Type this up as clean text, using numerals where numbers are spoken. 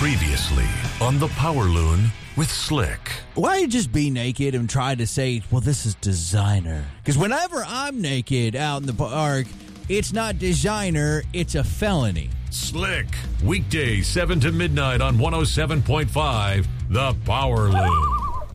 Previously on the Power Loon with Slick. Why just be naked and try to say, well, this is designer? Because whenever I'm naked out in the park, it's not designer, it's a felony. Slick. Weekdays 7 to midnight on 107.5 The Power Loon.